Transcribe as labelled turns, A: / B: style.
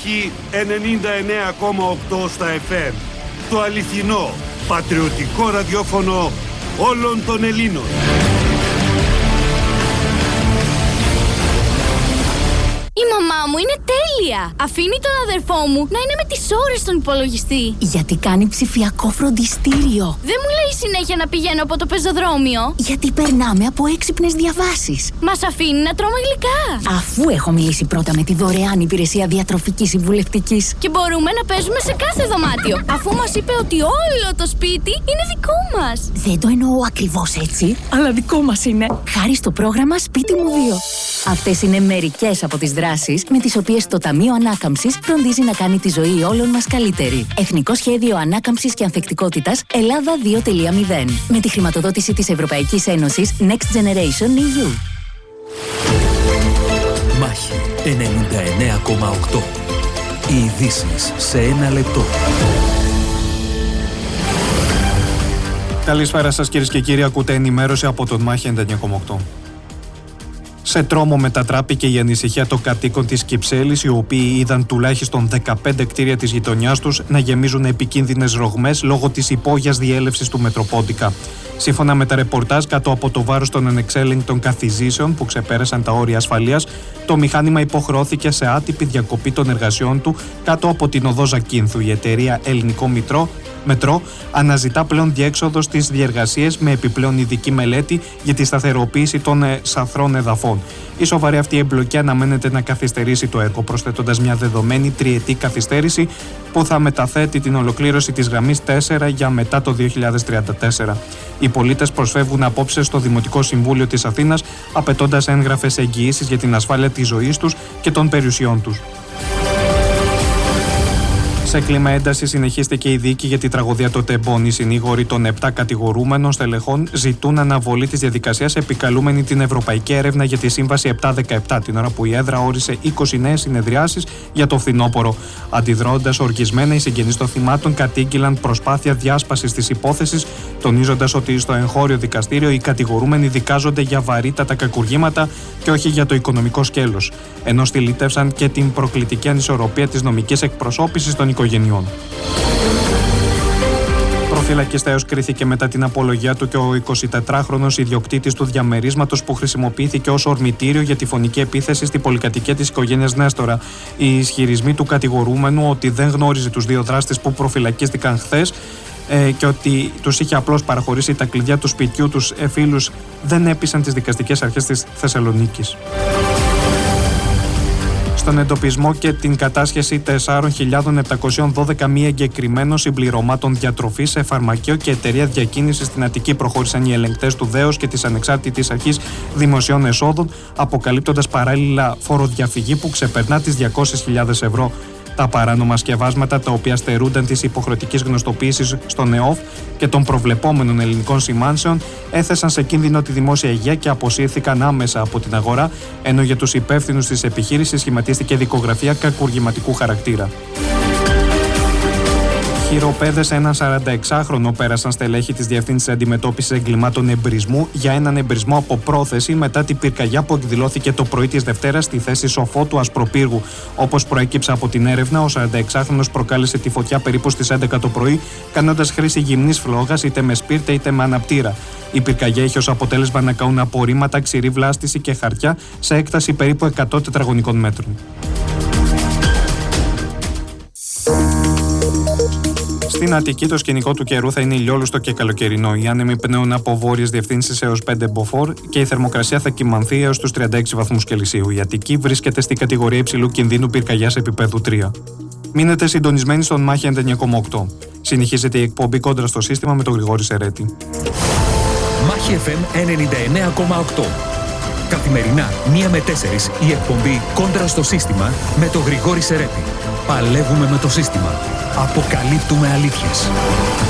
A: Μάχη 99,8 στα FM. Το αληθινό, πατριωτικό ραδιόφωνο όλων των Ελλήνων.
B: Η μαμά μου είναι τέλεια! Αφήνει τον αδερφό μου να είναι με τις ώρες στον υπολογιστή.
C: Γιατί κάνει ψηφιακό φροντιστήριο.
B: Δεν μου λέει συνέχεια να πηγαίνω από το πεζοδρόμιο.
C: Γιατί περνάμε από έξυπνες διαβάσεις.
B: Μας αφήνει να τρώμε γλυκά.
C: Αφού έχω μιλήσει πρώτα με τη δωρεάν υπηρεσία διατροφικής συμβουλευτικής.
B: Και μπορούμε να παίζουμε σε κάθε δωμάτιο. Αφού μας είπε ότι όλο το σπίτι είναι δικό μας.
C: Δεν το εννοώ ακριβώς έτσι, αλλά δικό μας είναι. Χάρη στο πρόγραμμα Σπίτι μου 2. Αυτές είναι μερικές από τις δράσεις με τις οποίες το Ταμείο Ανάκαμψης φροντίζει να κάνει τη ζωή όλων μας καλύτερη. Εθνικό Σχέδιο Ανάκαμψης και Ανθεκτικότητας Ελλάδα 2.0. Με τη χρηματοδότηση της Ευρωπαϊκής Ένωσης Next Generation EU.
D: Μάχη 99,8. Οι ειδήσεις σε ένα λεπτό.
E: Καλησπέρα σας κυρίες και κύριοι, ακούτε ενημέρωση από τον Μάχη 99,8. Σε τρόμο μετατράπηκε η ανησυχία των κατοίκων της Κυψέλης, οι οποίοι είδαν τουλάχιστον 15 κτίρια της γειτονιάς τους να γεμίζουν επικίνδυνες ρογμές λόγω της υπόγειας διέλευσης του Μετροπόντικα. Σύμφωνα με τα ρεπορτάζ, κάτω από το βάρος των ανεξέλεγκτων καθιζήσεων που ξεπέρασαν τα όρια ασφαλείας, το μηχάνημα υποχρεώθηκε σε άτυπη διακοπή των εργασιών του κάτω από την οδό Ζακίνθου. Η εταιρεία Ελληνικό Μετρό αναζητά πλέον διέξοδο στις διεργασίες με επιπλέον ειδική μελέτη για τη σταθεροποίηση των σαθρών εδαφών. Η σοβαρή αυτή εμπλοκή αναμένεται να καθυστερήσει το έργο, προσθέτοντας μια δεδομένη τριετή καθυστέρηση που θα μεταθέτει την ολοκλήρωση της γραμμής 4 για μετά το 2034. Οι πολίτες προσφεύγουν απόψε στο Δημοτικό Συμβούλιο της Αθήνας, απαιτώντας έγγραφες εγγυήσεις για την ασφάλεια της ζωής τους και των περιουσιών τους. Σε κλίμα ένταση συνεχίστηκε η δίκη για τη τραγωδία του Τεμπών. Οι συνήγοροι των 7 κατηγορούμενων στελεχών ζητούν αναβολή της διαδικασίας, επικαλούμενη την Ευρωπαϊκή Έρευνα για τη Σύμβαση 717, την ώρα που η έδρα όρισε 20 νέες συνεδριάσεις για το φθινόπωρο. Αντιδρώντας οργισμένα, οι συγγενείς των θυμάτων κατήγγειλαν προσπάθεια διάσπασης της υπόθεσης, τονίζοντας ότι στο εγχώριο δικαστήριο οι κατηγορούμενοι δικάζονται για βαρύτατα κακουργήματα και όχι για το οικονομικό σκέλος, ενώ στυλίτευσαν και την προκλητική ανισορροπία της νομικής εκπροσώπησης των οικογενειών. Προφυλακιστέως κρίθηκε μετά την απολογία του και ο 24χρονος ιδιοκτήτης του διαμερίσματος που χρησιμοποιήθηκε ως ορμητήριο για τη φωνική επίθεση στη πολυκατοικία της οικογένειας Νέστορα. Οι ισχυρισμοί του κατηγορούμενου ότι δεν γνώριζε τους δύο δράστες που προφυλακίστηκαν χθες και ότι τους είχε απλώς παραχωρήσει τα κλειδιά του σπιτιού τους φίλους δεν έπεισαν τις δικαστικές αρχές της Θεσσαλονίκης. Στον εντοπισμό και την κατάσχεση 4.712 μη εγκεκριμένων συμπληρωμάτων διατροφής σε φαρμακείο και εταιρεία διακίνησης στην Αττική προχώρησαν οι ελεγκτές του ΔΕΟΣ και της Ανεξάρτητης Αρχής Δημοσίων Εσόδων, αποκαλύπτοντας παράλληλα φοροδιαφυγή που ξεπερνά τις 200.000 ευρώ. Τα παράνομα σκευάσματα, τα οποία στερούνταν της υποχρεωτικής γνωστοποίησης στον ΕΟΦ και των προβλεπόμενων ελληνικών σημάνσεων, έθεσαν σε κίνδυνο τη δημόσια υγεία και αποσύρθηκαν άμεσα από την αγορά, ενώ για τους υπεύθυνους της επιχείρησης σχηματίστηκε δικογραφία κακουργηματικού χαρακτήρα. Χειροπέδες έναν 46χρονο πέρασαν στελέχη της Διευθύνσης Αντιμετώπισης Εγκλημάτων Εμπρισμού για έναν εμπρισμό από πρόθεση μετά την πυρκαγιά που εκδηλώθηκε το πρωί της Δευτέρας στη θέση Σοφώτου Ασπροπύργου. Όπως προέκυψε από την έρευνα, ο 46χρονος προκάλεσε τη φωτιά περίπου στις 11 το πρωί, κάνοντας χρήση γυμνής φλόγας είτε με σπίρτα είτε με αναπτήρα. Η πυρκαγιά είχε ως αποτέλεσμα να καούν απορρίμματα, ξηρή βλάστηση και χαρτιά σε έκταση περίπου 100 τετραγωνικών μέτρων. Στην Αττική το σκηνικό του καιρού θα είναι ηλιόλουστο και καλοκαιρινό. Οι άνεμοι πνέουν από βόρειες διευθύνσεις έως 5 μποφόρ και η θερμοκρασία θα κυμανθεί έως τους 36 βαθμούς Κελσίου. Η Αττική βρίσκεται στην κατηγορία υψηλού κινδύνου πυρκαγιάς επίπεδου 3. Μείνετε συντονισμένοι στον Μάχη 99,8. Συνεχίζεται η εκπομπή Κόντρα στο Σύστημα με τον Γρηγόρη Σερέτη.
D: Μάχη FM 99,8. Καθημερινά 1 με 4 η εκπομπή Κόντρα στο Σύστημα με τον Γρηγόρη Σερέτη. Παλεύουμε με το σύστημα. Αποκαλύπτουμε αλήθειες.